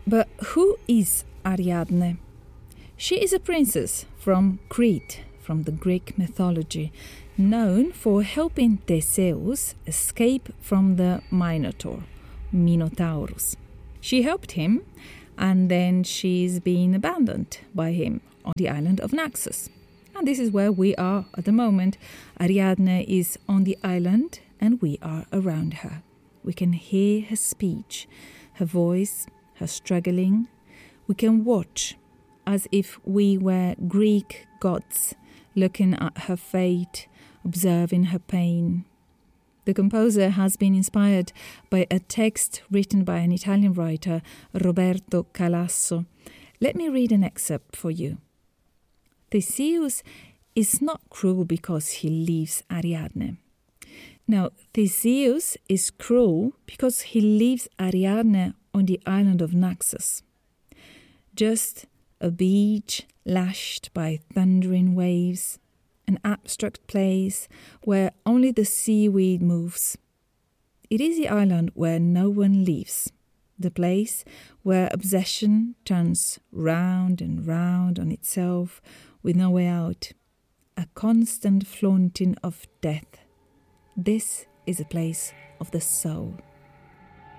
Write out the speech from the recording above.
But who is Ariadne? She is a princess from Crete, from the Greek mythology, known for helping Theseus escape from the Minotaurus. She helped him, and then she's been abandoned by him on the island of Naxos. And this is where we are at the moment. Ariadne is on the island, and we are around her. We can hear her speech, her voice, her struggling. We can watch as if we were Greek gods, looking at her fate, observing her pain. The composer has been inspired by a text written by an Italian writer, Roberto Calasso. Let me read an excerpt for you. Theseus is not cruel because he leaves Ariadne. No, Theseus is cruel because he leaves Ariadne on the island of Naxos. Just a beach lashed by thundering waves, an abstract place where only the seaweed moves. It is the island where no one leaves, the place where obsession turns round and round on itself with no way out, a constant flaunting of death. This is a place of the soul.